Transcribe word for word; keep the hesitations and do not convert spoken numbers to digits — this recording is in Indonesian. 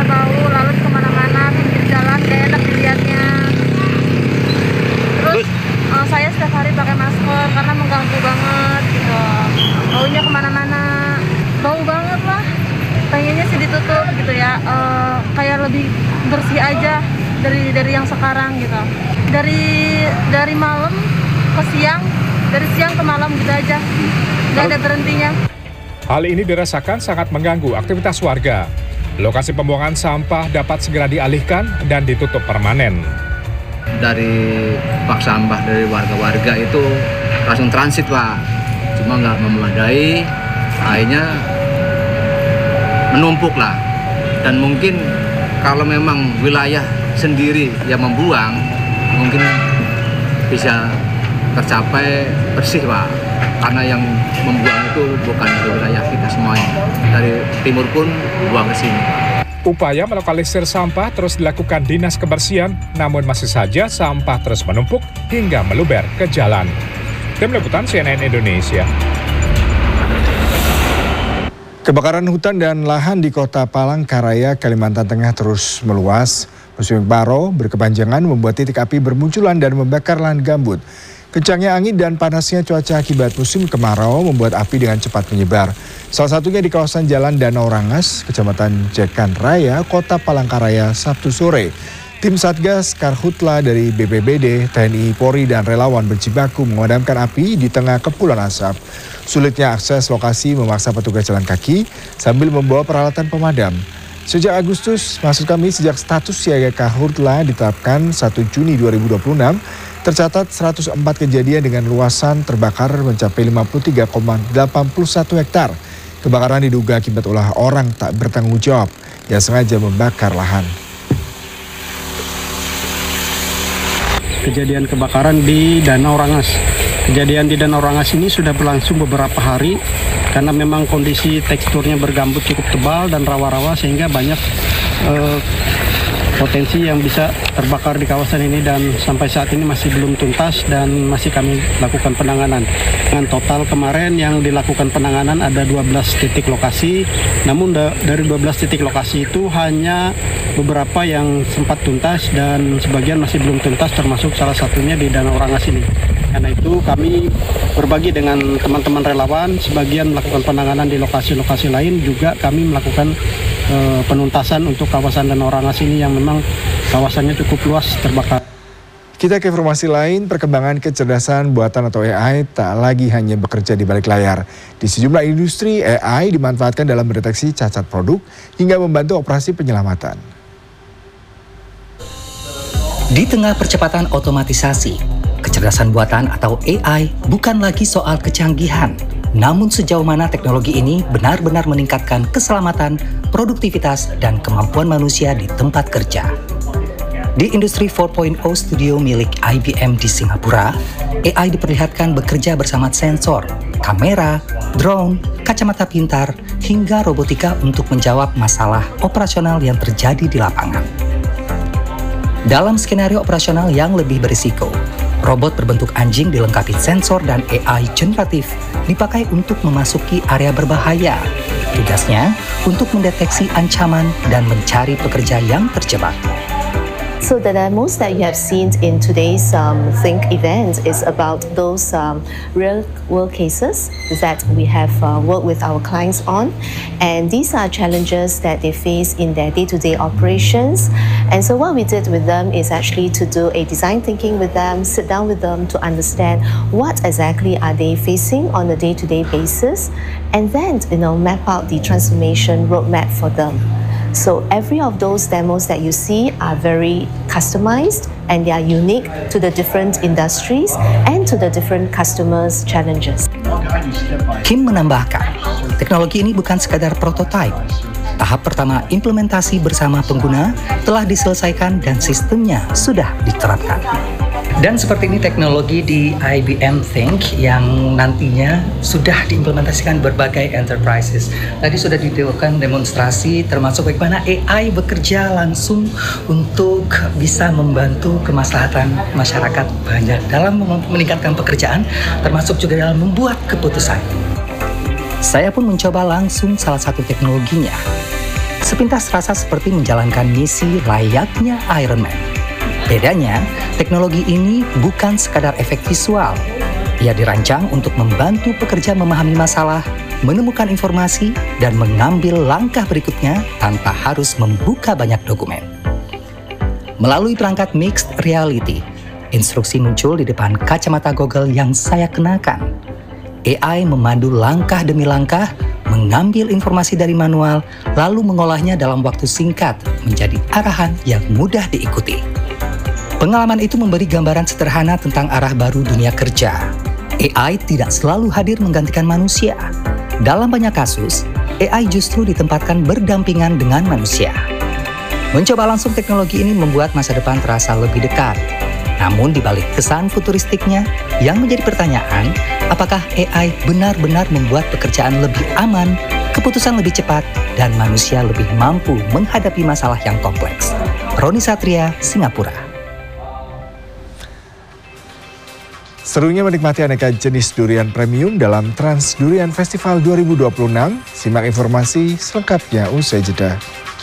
nggak bau, lalu kemana-mana, pinggir jalan gak enak dilihatnya. Terus uh, saya setiap hari pakai masker karena mengganggu banget gitu. Baunya kemana-mana, bau banget lah. Pengennya sih ditutup gitu ya, uh, kayak lebih bersih aja dari dari yang sekarang gitu. Dari dari malam ke siang, dari siang ke malam gitu aja, nggak ada berhentinya. Hal ini dirasakan sangat mengganggu aktivitas warga. Lokasi pembuangan sampah dapat segera dialihkan dan ditutup permanen. Dari bak sampah dari warga-warga itu langsung transit Pak, cuma nggak memadai, akhirnya menumpuk lah. Dan mungkin kalau memang wilayah sendiri yang membuang, mungkin bisa tercapai bersih Pak, karena yang membuang itu bukan dari wilayah kita semuanya, dari timur pun buang ke sini. Upaya melokalisir sampah terus dilakukan Dinas Kebersihan, namun masih saja sampah terus menumpuk hingga meluber ke jalan. Tim Liputan C N N Indonesia. Kebakaran hutan dan lahan di Kota Palangkaraya, Kalimantan Tengah terus meluas. Musim kemarau berkepanjangan membuat titik api bermunculan dan membakar lahan gambut. Kencangnya angin dan panasnya cuaca akibat musim kemarau membuat api dengan cepat menyebar. Salah satunya di kawasan Jalan Danau Rangas, Kecamatan Jekan Raya, Kota Palangkaraya, Sabtu sore. Tim Satgas Karhutla dari B P B D, T N I, Polri, dan relawan berjibaku memadamkan api di tengah kepulan asap. Sulitnya akses lokasi memaksa petugas jalan kaki sambil membawa peralatan pemadam. Sejak Agustus, maksud kami sejak status siaga Karhutla ditetapkan satu Juni dua ribu dua puluh enam, tercatat seratus empat kejadian dengan luasan terbakar mencapai lima puluh tiga koma delapan puluh satu hektar. Kebakaran diduga akibat ulah orang tak bertanggung jawab yang sengaja membakar lahan. Kejadian kebakaran di Danau Rangas. Kejadian di Danau Rangas ini sudah berlangsung beberapa hari karena memang kondisi teksturnya bergambut cukup tebal dan rawa-rawa sehingga banyak eh, potensi yang bisa terbakar di kawasan ini, dan sampai saat ini masih belum tuntas dan masih kami lakukan penanganan. Dengan total kemarin yang dilakukan penanganan ada dua belas titik lokasi, namun da dari dua belas titik lokasi itu hanya beberapa yang sempat tuntas dan sebagian masih belum tuntas, termasuk salah satunya di Danau Rangas ini. Karena itu kami berbagi dengan teman-teman relawan, sebagian melakukan penanganan di lokasi-lokasi lain, juga kami melakukan uh, penuntasan untuk kawasan Danau Rangas ini yang memang kawasannya cukup luas terbakar. Kita ke informasi lain, perkembangan kecerdasan buatan atau A I tak lagi hanya bekerja di balik layar. Di sejumlah industri, A I dimanfaatkan dalam mendeteksi cacat produk hingga membantu operasi penyelamatan. Di tengah percepatan otomatisasi, kecerdasan buatan atau A I bukan lagi soal kecanggihan, namun sejauh mana teknologi ini benar-benar meningkatkan keselamatan, produktivitas, dan kemampuan manusia di tempat kerja. Di industri empat titik nol studio milik I B M di Singapura, A I diperlihatkan bekerja bersama sensor, kamera, drone, kacamata pintar, hingga robotika untuk menjawab masalah operasional yang terjadi di lapangan. Dalam skenario operasional yang lebih berisiko, robot berbentuk anjing dilengkapi sensor dan A I generatif dipakai untuk memasuki area berbahaya. Tugasnya untuk mendeteksi ancaman dan mencari pekerja yang terjebak. So the demos that you have seen in today's um, Think event is about those um, real-world cases that we have uh, worked with our clients on, and these are challenges that they face in their day-to-day operations. And so what we did with them is actually to do a design thinking with them, sit down with them to understand what exactly are they facing on a day-to-day basis, and then you know map out the transformation roadmap for them. So every of those demos that you see are very customized and they are unique to the different industries and to the different customers' challenges. Kim menambahkan, teknologi ini bukan sekadar prototipe. Tahap pertama implementasi bersama pengguna telah diselesaikan dan sistemnya sudah diterapkan. Dan seperti ini teknologi di I B M Think yang nantinya sudah diimplementasikan berbagai enterprises. Tadi sudah dilakukan demonstrasi termasuk bagaimana A I bekerja langsung untuk bisa membantu kemaslahatan masyarakat banyak dalam meningkatkan pekerjaan, termasuk juga dalam membuat keputusan. Saya pun mencoba langsung salah satu teknologinya. Sepintas terasa seperti menjalankan misi layaknya Iron Man. Bedanya, teknologi ini bukan sekadar efek visual. Ia dirancang untuk membantu pekerja memahami masalah, menemukan informasi, dan mengambil langkah berikutnya tanpa harus membuka banyak dokumen. Melalui perangkat mixed reality, instruksi muncul di depan kacamata Google yang saya kenakan. A I memandu langkah demi langkah, mengambil informasi dari manual, lalu mengolahnya dalam waktu singkat menjadi arahan yang mudah diikuti. Pengalaman itu memberi gambaran sederhana tentang arah baru dunia kerja. A I tidak selalu hadir menggantikan manusia. Dalam banyak kasus, A I justru ditempatkan berdampingan dengan manusia. Mencoba langsung teknologi ini membuat masa depan terasa lebih dekat. Namun di balik kesan futuristiknya, yang menjadi pertanyaan, apakah A I benar-benar membuat pekerjaan lebih aman, keputusan lebih cepat, dan manusia lebih mampu menghadapi masalah yang kompleks? Roni Satria, Singapura. Serunya menikmati aneka jenis durian premium dalam Trans Durian Festival dua ribu dua puluh enam. Simak informasi selengkapnya usai jeda.